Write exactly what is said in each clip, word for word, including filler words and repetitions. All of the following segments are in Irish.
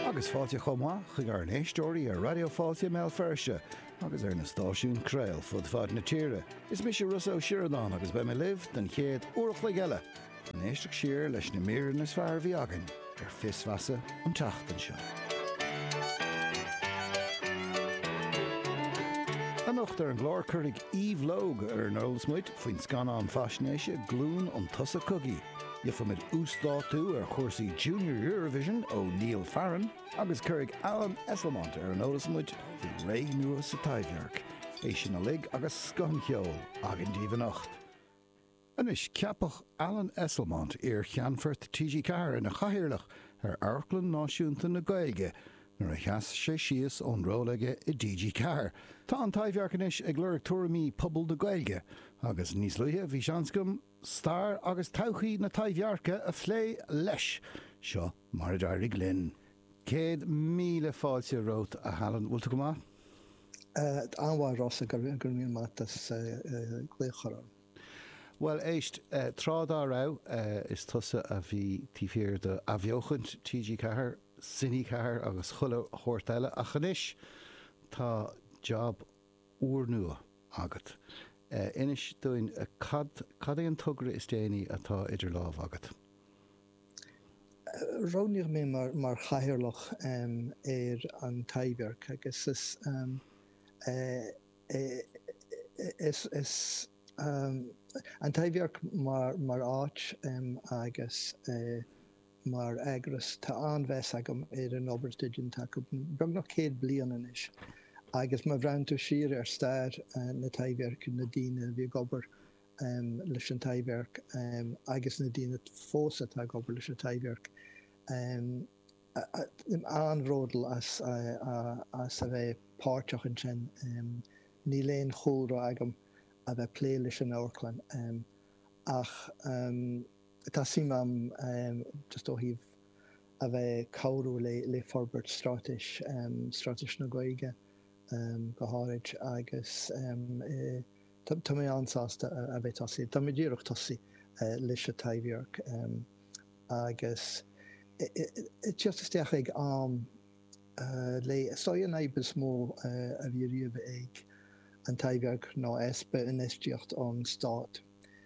Agus fáilte chomá chuig ar an éistóirí ar Radio Fáilte Mel Ferse agus ar na stáisiún Creil fud fad na tíre. Is mis Russo Sheridan agus be me liv den chéad uach le geile. An éisteach siar leis na mír na sfear bhí agan ar fisfasa an tachtan seo. Anocht ar an glór churig Eve Logue ar an Oldsmuid faoin scanán fasnéise glún an tusa cogaí. Ifa mid ústáú ar chórsaí Junior Eurovision ó Neil Farron agus churig Alan Esselmont ar an Oldsmuid faoin ré nua sa taibhearc. É sin a lig agus scancheol agan díomhanacht. Anis ceapach Alan Esselmont ar cheanfort T G Carr in a chahirirlach ar Airclan náisiúnta na Gaeilge nuair a cheas sé síos ón rólaige i D G Carr. Tá an taibhearcanis ag luirg tuairimí pobl na Gaeilge agus níos luithe bhí seanscum star agus tauchaí na taibhearca a phlé leis seo mar a dairg linn. Céad míle fáilte rót a Hallan bhfuilta go maith? Anhhair Rossa gur míon matas gléocharan. Well, éist, uh, trádá rá uh, is tusa a bhí tíféir de aviochant T G Carr, Sinní Carr agus chuile chóirteile a chanis tá job úr nua agat. Uh, inis doin a cad cad an tugra is déanaí atá idir láh agat. Uh, Rónigh mé mar, mar chahirirlach um, ar an taibhearc agus is um, uh, uh, is, is um, an taibhearc mar, mar áit um, agus uh, mar agras tá anbheas agam ar an Oberstidjin take beag nach céad bliain inis. Agus ma bhreanú siar ar stair uh, na taibhearc na daoine bhí gobar um, leis an taibhearc um, agus na daoine fósa tá gobar leis an taibhearc. Um, anródal as, uh, uh, as a bheith páirteach an sin um, ní léon chóra agam a bheith plé leis an Airclan. Um, ach um, tá simam um, just ó híh a bheith cabhrú le, le forbert stratis, um, stratis na Gaeilge um, go háirid agus um, uh, tá mé ansásta a, a bheith tosí. Tá mé ddíireach tosí uh, leis a taibhearc um, agus it just isteach ag am uh, le soia naibes mó uh, a bhí riamh ag an taibhearc ná espe in istíocht an stát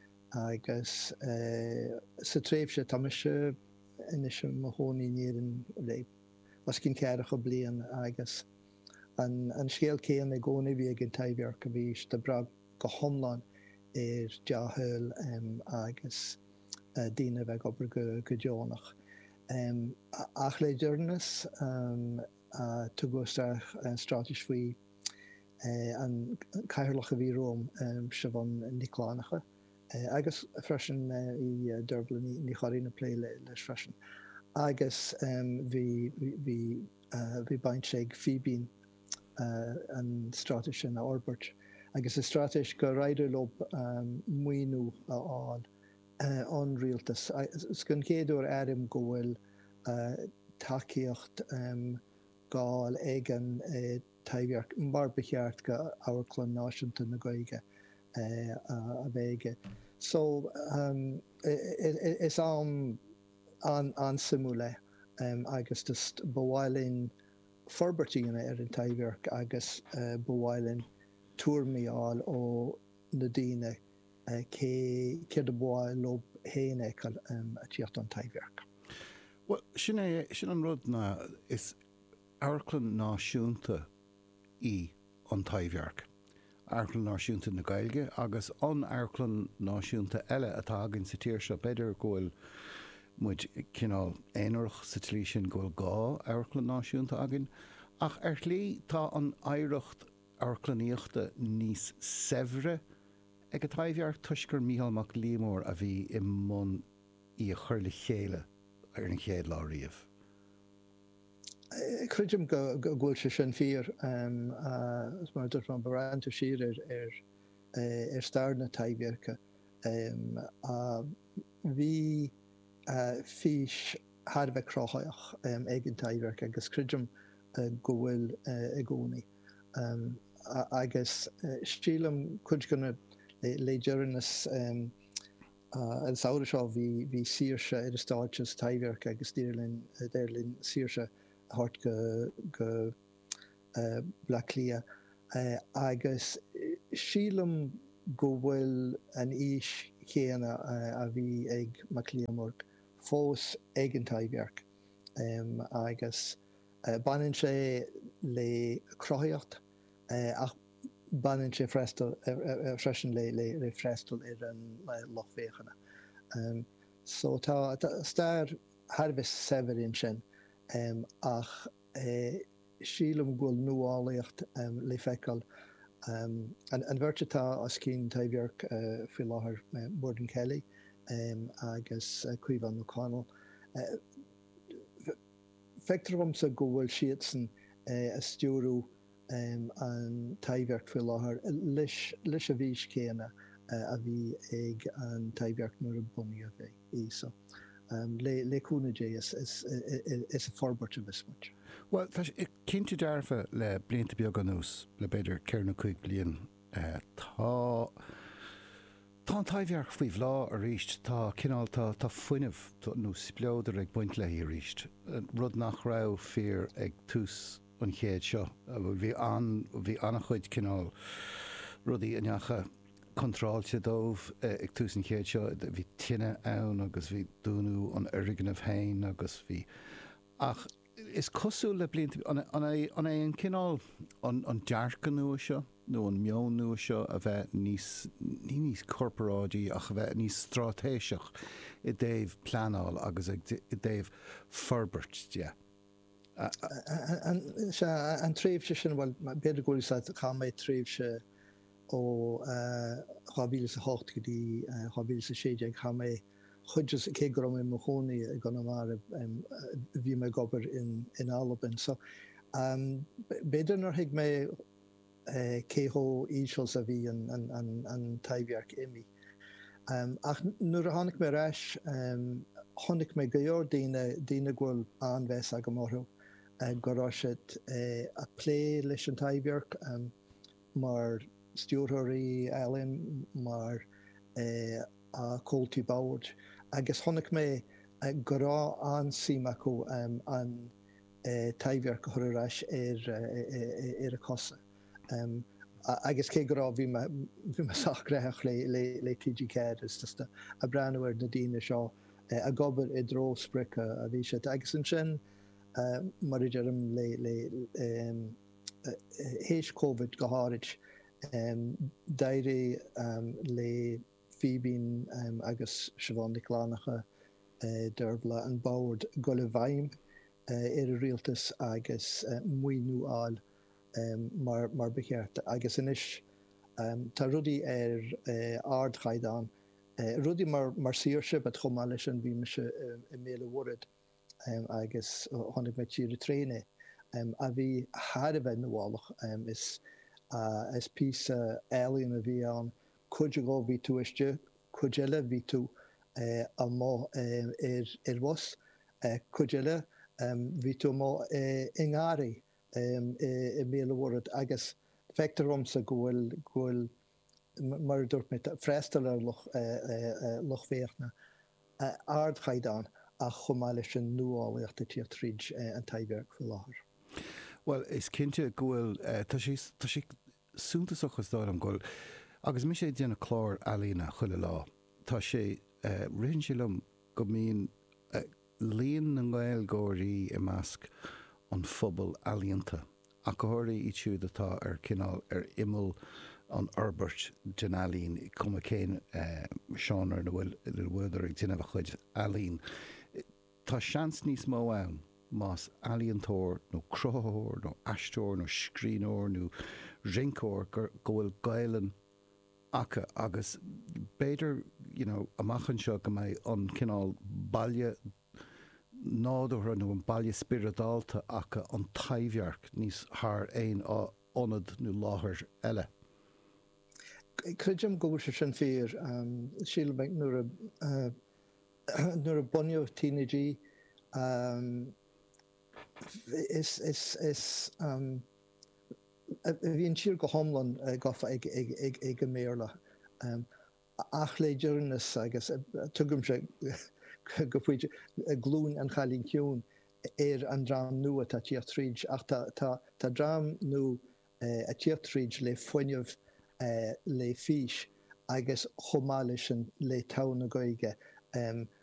agus uh, sa tréimhse tá se inis mo hónaí nían le was cin ceadach a blian agus an, an scéal céan ag gcónaí bhí ag an taibhearc a bhí de brag go thomláin ar deathúil um, agus uh, daoine bheith obair go, go deánach. Um, ach le dúirnas um, uh, tugusteach an stratis faoi uh, an caithearlach a bhí Róm um, se bhain Niclánacha uh, agus freisin uh, i uh, Dublin ní choirína plé le, leis freisin. Agus um, bhí bhí uh, baint sé ag fibín uh, an stratis sin a Orbert. Agus is stratis go raidir lob um, muoinú aáil Uh, an rialtas. Sgan céadúir airm go bhfuil uh, takeíocht um, gáil ag an uh, taibhearc mar becheart go Airclan náisiúnta na Gaeilge uh, a bhéige. So um, is am an, an simúle um, agus just bhhailín forbertíine ar an taibhearc agus uh, bhhailín tuairmiáil ó na daoine cé cé de bháil lob héine um, a tíocht an taibhearc. Well, sin é sin an rud na is Airclan náisiúnta í an taibhearc. Airclan náisiúnta na Gaeilge agus an Airclan náisiúnta eile atá agan sa tíir seo beidir ghfuil muid cinál éonrach sa tlí sin ghfuil gá Airclan náisiúnta agan ach ar lí tá an éireacht Airclaníochta níos saibhre ag a taibhearc tuisgur Mícheál Mac Líamór a bhí i mbun í a chur le chéile ar an chéad lá riamh. Cruidim go ghfuil se sin fíor um, uh, mar dúirt an baranta siar ar ar, ar stair na taibhearca. Um, uh, bhí uh, fís harbheith cráthaach um, ag an taibhearc agus cruidim uh, go bhfuil uh, i gcónaí. Um, agus uh, stílam chuid gona le dúirnas um, uh, an saoire seo bhí bhí síorse ar a stáitse taibhearc agus dtíirlinn dérlinn síorse hart go go uh, blacklia uh, agus sílam go bhfuil an is chéana uh, a bhí ag macliamorg fós ag an taibhearc um, agus uh, banan sé le croíocht uh, ach banan sé freistal uh, uh, freisin le, le, le freistal ar an uh, lochvéchana. Um, so tá stair harbis severin sin um, ach uh, sílam gúil nuálaíocht um, le feicil um, an, an bhirte tá as cín taibhearc uh, fi láthair uh, Borden Kelly um, agus uh, Cuivan O'Connell. Uh, Feictarm sa go bhfuil siad san uh, a stúrú um, an taibhearc fi láthair leis leis a bhís céanna uh, a bhí ag an taibhearc nuair a buní a bheith í so. Um, le le cúnaidé is is is a forbert a bismuch. Well, cinnte dearfa le blianta beag an nús le beidir cearna chuig blion uh, tá tá an taibhearc faoi bhlá a ríist tá cinál tá tá foiinemh nó spleóidir ag buint le í ríist. Rud nach rá fear ag tús an chéad seo. Bhí an bhí annach chuid cinál rudaí aneacha contráilte dómh ag tús an chéad seo bhí tine ann agus bhí dúnú an airgan a bhéin agus bhí ach is cosú le blianta an é an cinál an dearcan nua seo nó an meon nua seo a bheith níos ní níos corporádí ach a bheith níos stratéiseach i dtéobh pleanáil agus i dtéobh forbert de. An tríomhse sin bhil beidir gúil sa cha méid tríomhse ó chabíle sa hocht go dtí chabíle sa séide cha méid chuidir cé go mé mo chonaí a gan mar bhí me gobar in in Alban. So um, beidir nar hiag mé céó ísils a bhí an an an an taibhearc imi. Um, ach nuair a tháinig mé reis um, tháinig mé go leor daoine daoine ghfuil anmheas a go mórthú uh, go ráisiid uh, a plé leis an taibhearc um, mar stúrthirí Ellen mar uh, a Colty Boward agus tháinig mé uh, go rá ansím acu um, an uh, taibhearc go chuir reis ar uh, ar a cosa. Um, agus cé go rá bhí me sacréach le le le T G Care is just a, a breanúir na daoine seo uh, a gobar i dró spricha a bhí sé agus an sin uh, mar idirm le le um, uh, héis COVID go háirid um, dairé um, le Fibín um, agus Siobhan Niclánacha uh, Durbla an Boward go le bhaim uh, ar a rialtas agus uh, muoinú áil Um, mar, mar becheart agus inis um, tá rudí ar uh, ardchaidán uh, rudí mar, mar síirse bet chomá leis an bhí me se uh, i méle worid um, agus tháinig me tíre tréine um, a bhí háir a bheith nóhálaach um, is uh, is pí uh, ealaíon a bhí an chuide go bhí tú iste chuideile bhí tú uh, a má um, ar, ar was uh, chuideile um, bhí tú má uh, ingári Um, i, i méle woord agus feictarm sa gohfuil gohfuil mar dúirt mit freistal ar loch uh, uh, lochvéachna uh, ardchaidán a chomáile sin nuáíocht a tí tríd uh, an taibhearc go láthair. Well, is cinnte gohfuil uh, tá sí tá sí súntaachchas dá an ghfuil agus mi sé déanana chlár alína chuile lá. Tá sé uh, rian sílam go mín uh, líon an gailgóirí i measc an phobal alíonta a go háirí ítiúd atá ar cinál ar imil an Herbert Janalín cuma céin uh, seán ar na bhfuil bhfuidir ag duine chuid alín. Tá seans níos mó ann más alíontóir nó crothóir nó aistóir nó scríóir nó rincóir gur go bhfuil gailen acha agus beidir you know, amachchan seo go mbeidh an cinál bailile nádóra nó an bailile spiridálta acha an taibhearc níos thar éon ionad nó láthair eile. Cuidim go se sin fér um, síle me nuair a nuair a bunneamh teenagí um, is is is um, bhíonn siar go thomlan uh, gafa ag ag ag ag go méarla um, ach le deireannas agus uh, tugaim sé go faoide glún an chalín ciún éir an drám nua tá tíocht tríd ach tá drám nó a tíocht tríd le foiineh le fís agus chomáile sin le tana goige. Um,